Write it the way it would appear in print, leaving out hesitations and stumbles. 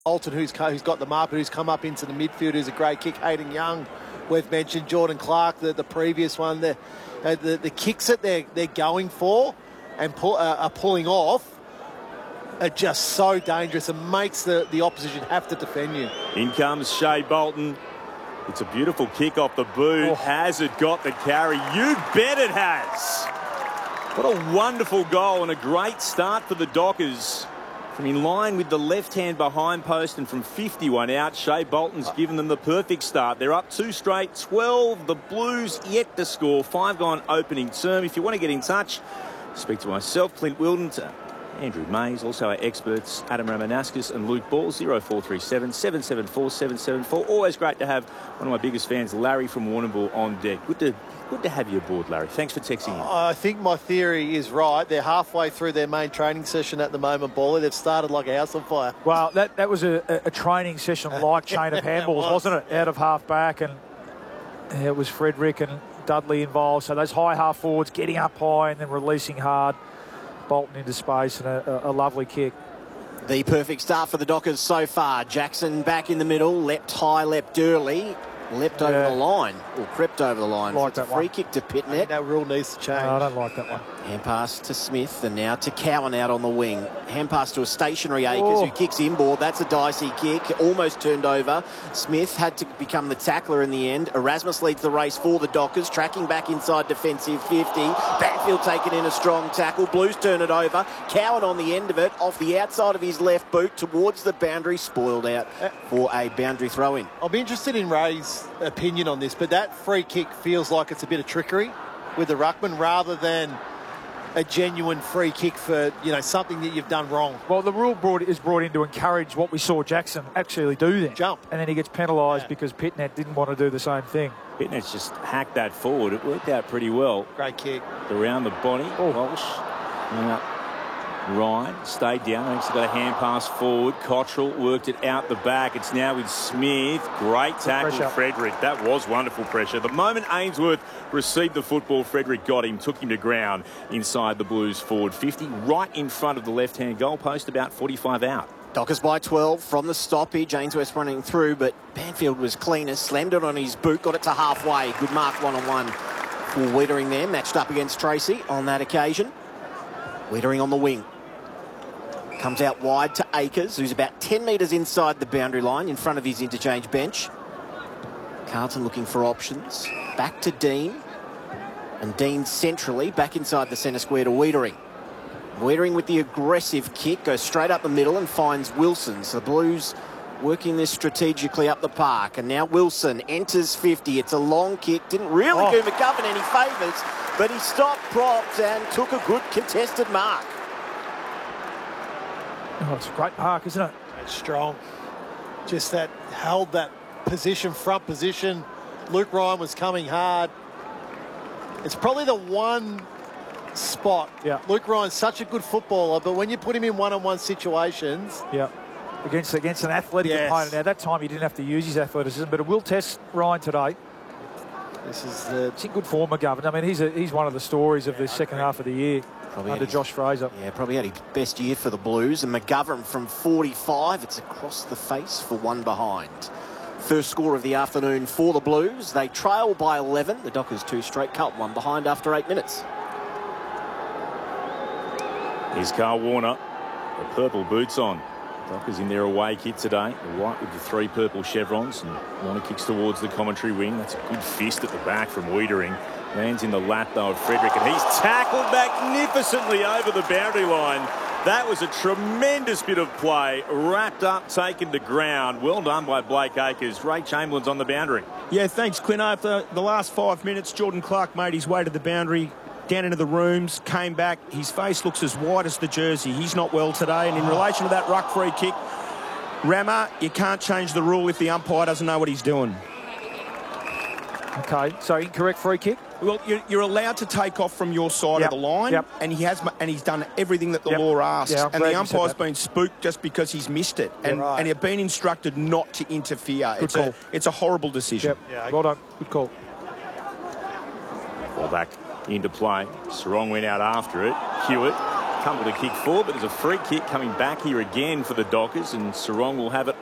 Bolton, who's got the mark, who's come up into the midfield, who's a great kick. Hayden Young, we've mentioned Jordan Clark, the previous one. The kicks that they're going for and are pulling off are just so dangerous and makes the opposition have to defend you. In comes Shea Bolton. It's a beautiful kick off the boot. Oh. Has it got the carry? You bet it has. What a wonderful goal and a great start for the Dockers. From in line with the left-hand behind post and from 51 out, Shea Bolton's given them the perfect start. They're up 2 straight, 12. The Blues yet to score. 5 gone opening term. If you want to get in touch, speak to myself, Clint Wilden, Andrew Mays, also our experts, Adam Ramanauskas and Luke Ball, 0437 774 774. Always great to have one of my biggest fans, Larry from Warrnambool, on deck. Good to have you aboard, Larry. Thanks for texting in. I think my theory is right. They're halfway through their main training session at the moment, Bally. They've started like a house on fire. Well, that was a training session like chain of handballs, wasn't it? Out of half back, and it was Frederick and Dudley involved. So those high half forwards getting up high and then releasing hard. Bolton into space and a lovely kick. The perfect start for the Dockers so far. Jackson back in the middle, leapt high, leapt early. Leapt over the line, or crept over the line. Like it's a free kick to Pitnet. That rule needs to change. No, I don't like that one. Hand pass to Smith, and now to Cowan out on the wing. Hand pass to a stationary Akers, who kicks inboard. That's a dicey kick, almost turned over. Smith had to become the tackler in the end. Erasmus leads the race for the Dockers, tracking back inside defensive 50. Banfield taking in a strong tackle. Blues turn it over. Cowan on the end of it, off the outside of his left boot towards the boundary, spoiled out for a boundary throw-in. I'll be interested in Ray's opinion on this, but that free kick feels like it's a bit of trickery with the ruckman rather than a genuine free kick for, something that you've done wrong. Well, the rule is brought in to encourage what we saw Jackson actually do then. Jump. And then he gets penalised because Pitnet didn't want to do the same thing. Pitnet's just hacked that forward. It worked out pretty well. Great kick. Around the body. Walsh. Ryan stayed down. He's got a hand pass forward. Cottrell worked it out the back. It's now with Smith. Great tackle, Frederick. That was wonderful pressure. The moment Ainsworth received the football, Frederick got him, took him to ground inside the Blues forward 50, right in front of the left-hand goal post, about 45 out. Dockers by 12 from the stoppage. Ainsworth running through, but Banfield was cleaner. Slammed it on his boot, got it to halfway. Good mark one-on-one for Wiedering there. Matched up against Tracy on that occasion. Wiedering on the wing. Comes out wide to Akers, who's about 10 metres inside the boundary line in front of his interchange bench. Carlton looking for options. Back to Dean. And Dean centrally, back inside the centre square to Wiedering. Wiedering with the aggressive kick, goes straight up the middle and finds Wilson. So the Blues working this strategically up the park. And now Wilson enters 50. It's a long kick. Didn't really do McGovern any favours, but he stopped propped and took a good contested mark. Oh, it's a great mark, isn't it? It's strong. Just that held that position, front position. Luke Ryan was coming hard. It's probably the one spot. Yeah. Luke Ryan's such a good footballer, but when you put him in one-on-one situations. Yeah. Against an athletic opponent. Now, that time he didn't have to use his athleticism, but it will test Ryan today. It's in good form, McGovern. I mean, he's one of the stories of the second half of the year. Probably under Josh Fraser. Yeah, probably had his best year for the Blues. And McGovern from 45, it's across the face for one behind. First score of the afternoon for the Blues. They trail by 11. The Dockers 2 straight, Carlton 1 behind after 8 minutes. Here's Carl Warner, the purple boots on. Dockers in their away kit today, the white with the 3 purple chevrons, and Warner kicks towards the commentary wing. That's a good fist at the back from Wiedering. Lands in the lap, though, of Frederick, and he's tackled magnificently over the boundary line. That was a tremendous bit of play, wrapped up, taken to ground. Well done by Blake Akers. Ray Chamberlain's on the boundary. Yeah, thanks, Quinn. After the last 5 minutes, Jordan Clark made his way to the boundary, down into the rooms, came back. His face looks as white as the jersey. He's not well today. And in relation to that ruck free kick, Rammer, you can't change the rule if the umpire doesn't know what he's doing. Okay, so incorrect free kick? Well, you're allowed to take off from your side of the line, and he's done everything that the law asks. And the umpire's been spooked just because he's missed it, and he's been instructed not to interfere. It's a horrible decision. Well done. Good call. Ball back into play. Sarong went out after it. Hewitt Couple to kick for, but there's a free kick coming back here again for the Dockers, and Sarong will have it